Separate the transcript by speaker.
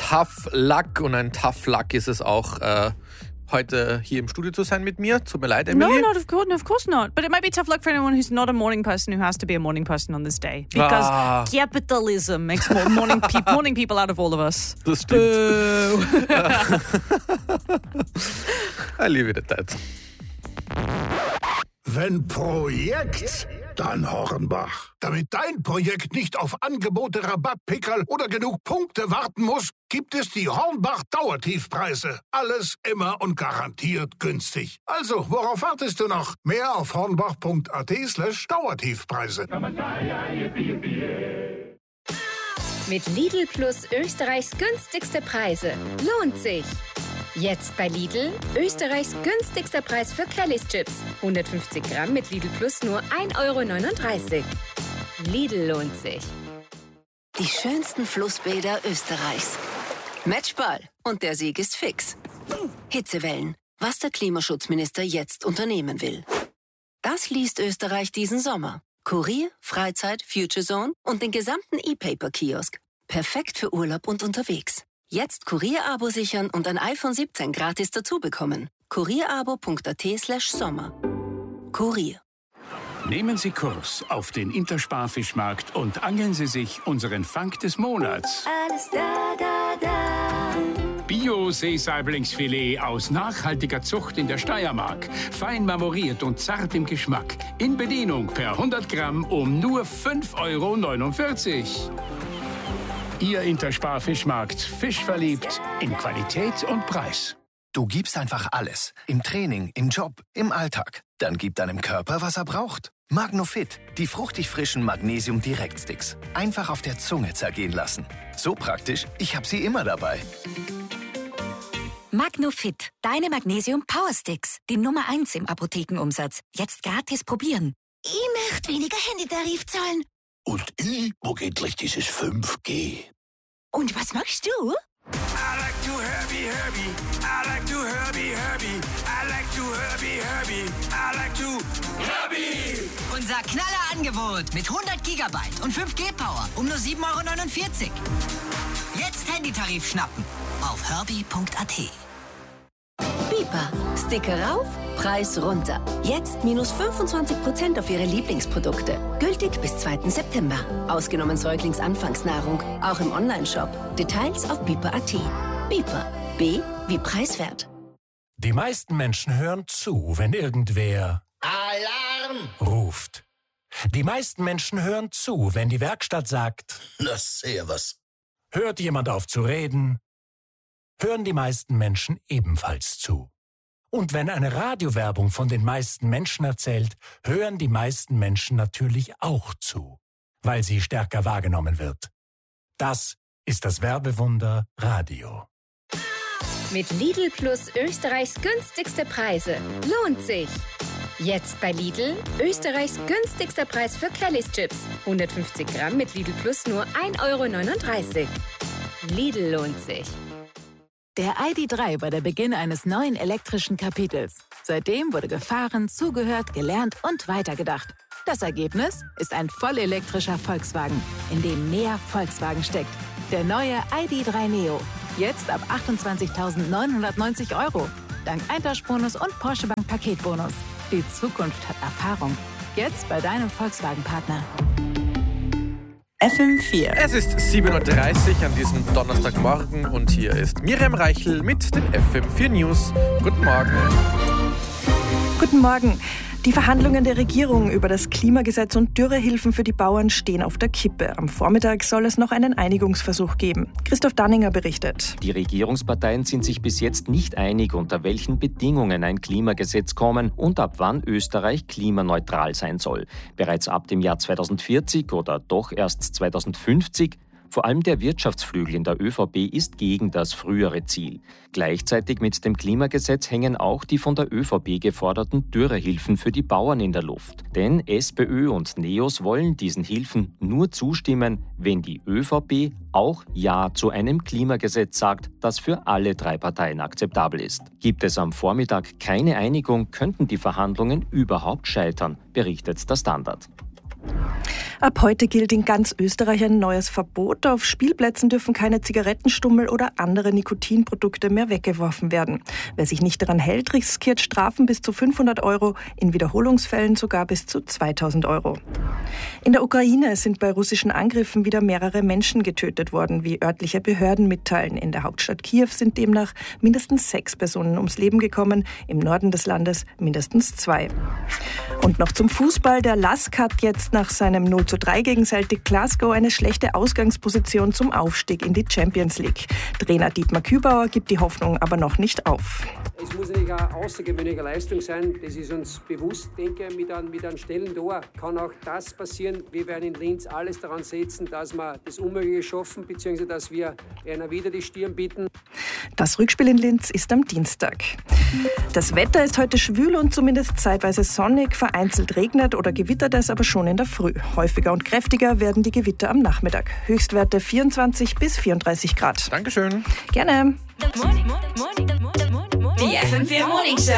Speaker 1: Tough Luck und ein Tough Luck ist es auch, heute hier im Studio zu sein mit mir. Tut mir leid, Emily.
Speaker 2: No, of course not. But it might be tough luck for anyone who's not a morning person who has to be a morning person on this day. Because capitalism makes morning people out of all of us.
Speaker 1: Das stimmt. I leave it at that.
Speaker 3: Wenn Projekt, dann Hornbach. Damit dein Projekt nicht auf Angebote, Rabattpickerl oder genug Punkte warten muss, gibt es die Hornbach Dauertiefpreise. Alles immer und garantiert günstig. Also, worauf wartest du noch? Mehr auf hornbach.at/Dauertiefpreise.
Speaker 4: Mit Lidl Plus Österreichs günstigste Preise. Lohnt sich! Jetzt bei Lidl Österreichs günstigster Preis für Kellys Chips. 150 Gramm mit Lidl Plus nur 1,39 €. Lidl lohnt sich.
Speaker 5: Die schönsten Flussbäder Österreichs. Matchball. Und der Sieg ist fix. Hitzewellen. Was der Klimaschutzminister jetzt unternehmen will. Das liest Österreich diesen Sommer. Kurier, Freizeit, Future Zone und den gesamten E-Paper-Kiosk. Perfekt für Urlaub und unterwegs. Jetzt Kurier-Abo sichern und ein iPhone 17 gratis dazu bekommen. kurierabo.at/Sommer. Kurier.
Speaker 6: Nehmen Sie Kurs auf den Intersparfischmarkt und angeln Sie sich unseren Fang des Monats.
Speaker 7: Alles da.
Speaker 6: Bio-Seesaiblingsfilet aus nachhaltiger Zucht in der Steiermark. Fein marmoriert und zart im Geschmack. In Bedienung per 100 Gramm um nur 5,49 €. Ihr Intersparfischmarkt. Fisch verliebt in Qualität und Preis.
Speaker 8: Du gibst einfach alles. Im Training, im Job, im Alltag. Dann gib deinem Körper, was er braucht. Magnofit, die fruchtig frischen Magnesium-Direktsticks. Einfach auf der Zunge zergehen lassen. So praktisch, ich habe sie immer dabei.
Speaker 9: Magnofit, deine Magnesium-Powersticks. Die Nummer 1 im Apothekenumsatz. Jetzt gratis probieren.
Speaker 7: Ich möchte weniger Handytarif zahlen.
Speaker 3: Und ich mag endlich dieses 5G.
Speaker 7: Und was magst du?
Speaker 10: I like to Herbie. I like to Herbie. I like to Herbie. I like to Herbie.
Speaker 11: Unser Knallerangebot mit 100 Gigabyte und 5G-Power um nur 7,49 €. Jetzt Handytarif schnappen auf herbie.at.
Speaker 5: Bipa. Sticker rauf, Preis runter. Jetzt minus 25% auf Ihre Lieblingsprodukte. Gültig bis 2. September. Ausgenommen Säuglingsanfangsnahrung. Auch im Onlineshop. Details auf bipa.at. Bipa. B wie preiswert.
Speaker 12: Die meisten Menschen hören zu, wenn irgendwer
Speaker 3: Alarm!
Speaker 12: ruft. Die meisten Menschen hören zu, wenn die Werkstatt sagt,
Speaker 3: Na, servus.
Speaker 12: hört jemand auf zu reden, hören die meisten Menschen ebenfalls zu. Und wenn eine Radiowerbung von den meisten Menschen erzählt, hören die meisten Menschen natürlich auch zu, weil sie stärker wahrgenommen wird. Das ist das Werbewunder Radio.
Speaker 4: Mit Lidl Plus Österreichs günstigste Preise. Lohnt sich! Jetzt bei Lidl Österreichs günstigster Preis für Kellys Chips. 150 Gramm mit Lidl Plus nur 1,39 €. Lidl lohnt sich.
Speaker 13: Der ID.3 war der Beginn eines neuen elektrischen Kapitels. Seitdem wurde gefahren, zugehört, gelernt und weitergedacht. Das Ergebnis ist ein vollelektrischer Volkswagen, in dem mehr Volkswagen steckt. Der neue ID.3 Neo. Jetzt ab 28.990 €. Dank Eintauschbonus und Porsche Bank Paketbonus. Die Zukunft hat Erfahrung. Jetzt bei deinem Volkswagen-Partner.
Speaker 1: FM4. Es ist 7:30 Uhr an diesem Donnerstagmorgen und hier ist Miriam Reichel mit den FM4 News. Guten Morgen.
Speaker 2: Guten Morgen. Die Verhandlungen der Regierung über das Klimagesetz und Dürrehilfen für die Bauern stehen auf der Kippe. Am Vormittag soll es noch einen Einigungsversuch geben. Christoph Danninger berichtet.
Speaker 14: Die Regierungsparteien sind sich bis jetzt nicht einig, unter welchen Bedingungen ein Klimagesetz kommen und ab wann Österreich klimaneutral sein soll. Bereits ab dem Jahr 2040 oder doch erst 2050? Vor allem der Wirtschaftsflügel in der ÖVP ist gegen das frühere Ziel. Gleichzeitig mit dem Klimagesetz hängen auch die von der ÖVP geforderten Dürrehilfen für die Bauern in der Luft. Denn SPÖ und NEOS wollen diesen Hilfen nur zustimmen, wenn die ÖVP auch Ja zu einem Klimagesetz sagt, das für alle drei Parteien akzeptabel ist. Gibt es am Vormittag keine Einigung, könnten die Verhandlungen überhaupt scheitern, berichtet der Standard.
Speaker 2: Ab heute gilt in ganz Österreich ein neues Verbot. Auf Spielplätzen dürfen keine Zigarettenstummel oder andere Nikotinprodukte mehr weggeworfen werden. Wer sich nicht daran hält, riskiert Strafen bis zu 500 €, in Wiederholungsfällen sogar bis zu 2000 €. In der Ukraine sind bei russischen Angriffen wieder mehrere Menschen getötet worden, wie örtliche Behörden mitteilen. In der Hauptstadt Kiew sind demnach mindestens 6 Personen ums Leben gekommen, im Norden des Landes mindestens 2. Und noch zum Fußball. Der LASK hat jetzt nach seinem 0:3 gegen Celtic Glasgow eine schlechte Ausgangsposition zum Aufstieg in die Champions League. Trainer Dietmar Kübauer gibt die Hoffnung aber noch nicht auf.
Speaker 15: Es muss nicht eine außergewöhnliche Leistung sein, das ist uns bewusst. Ich denke, mit einem schnellen Tor kann auch das passieren. Wir werden in Linz alles daran setzen, dass wir das Unmögliche schaffen, beziehungsweise dass wir einer wieder die Stirn bieten.
Speaker 2: Das Rückspiel in Linz ist am Dienstag. Das Wetter ist heute schwül und zumindest zeitweise sonnig. Vereinzelt regnet oder gewittert es aber schon in der Früh. Häufiger und kräftiger werden die Gewitter am Nachmittag. Höchstwerte 24 bis 34 Grad.
Speaker 1: Dankeschön.
Speaker 2: Gerne.
Speaker 16: Die FM4 Morning Show.